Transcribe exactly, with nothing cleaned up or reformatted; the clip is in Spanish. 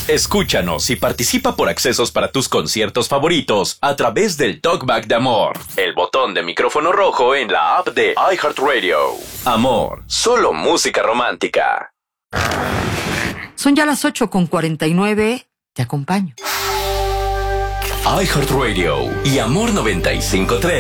Escúchanos y participa por accesos para tus conciertos favoritos a través del Talkback de Amor, el botón de micrófono rojo en la app de iHeartRadio. Amor, solo música romántica. Son ya las ocho con cuarenta y nueve. Te acompaño. iHeartRadio y Amor noventa y cinco punto tres